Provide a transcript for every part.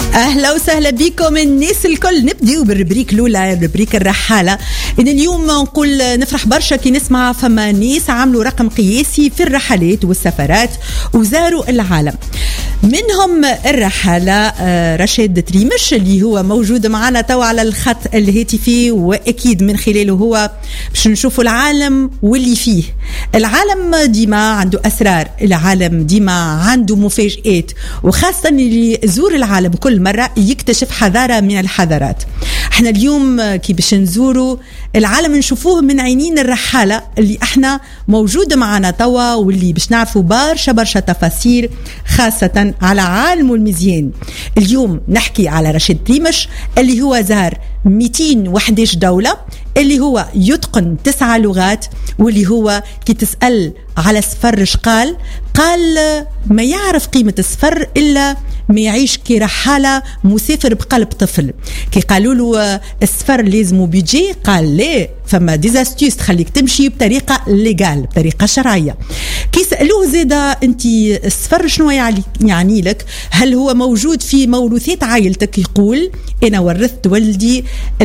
أهلا وسهلا بكم الناس الكل. نبدأ بالربريك الأولى، الربريك الرحالة. إن اليوم نقول نفرح برشا كي نسمع فما ناس عملوا رقم قياسي في الرحلات والسفرات وزاروا العالم. منهم الرحالة رشيد تريمش اللي هو موجود معنا تو على الخط الهاتفي، وأكيد من خلاله هو باش نشوفوا العالم واللي فيه. العالم ديما عنده أسرار، العالم ديما عنده مفاجآت، وخاصة اللي يزور العالم كل مرة يكتشف حضارة من الحضارات. احنا اليوم كي باش نزوروا العالم نشوفوه من عينين الرحالة اللي احنا موجودة معنا توا، واللي باش نعرفوا برشا تفاصيل خاصة على عالم المزيان. اليوم نحكي على رشيد تريمش اللي هو زار 211 دولة، اللي هو يتقن 9 لغات، واللي هو كي تسأل على السفر قال ما يعرف قيمة السفر إلا ما يعيش كرحالة مسافر بقلب طفل. كي قالوا له السفر لازم بيجي، قال لا، فما ديزاستيوس تخليك تمشي بطريقة ليغال، بطريقة شرعية. كي سألوه زيدا انت السفر شنو يعني لك، هل هو موجود في موروثات عائلتك؟ يقول انا ورثت والدي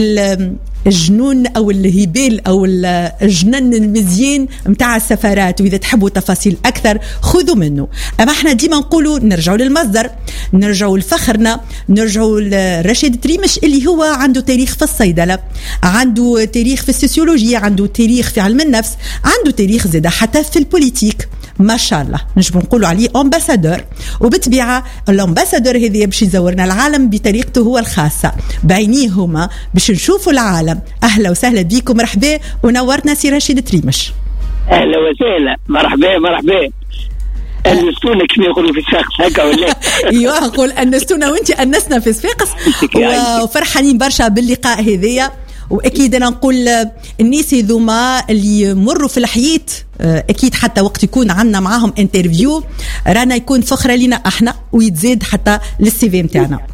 الجنون او الهبال او الجنن المزيان متاع السفرات، واذا تحبوا تفاصيل اكثر خذوا منه. اما احنا ديما نقولوا نرجعوا للمصدر، نرجعوا لفخرنا، نرجعوا لرشيد تريمش اللي هو عنده تاريخ في الصيدله، عنده تاريخ في السوسيولوجيا، عنده تاريخ في علم النفس، عنده تاريخ زيدا حتى في البوليتيك. ما شاء الله نجم نقولوا عليه امباسادور. وبالطبيعه الامباسادور هذه باش يزورنا العالم بطريقته هو الخاصه، بعينيه هما باش نشوفوا العالم. اهلا وسهلا بكم، مرحبا ونورتنا سي رشيد تريمش. اهلا وسهلا، مرحبا. أنستونا كما يقولوا في صفاقس هكا ولا؟ ايوه نقول أنستونا وانت أنسنا في صفاقس، وفرحانين برشا باللقاء هذيا. واكيد انا نقول الناس هذوما اللي يمروا في الحياه اكيد حتى وقت يكون عندنا معاهم انترفيو رانا يكون فخره لنا احنا، ويتزاد حتى للسي في نتاعنا.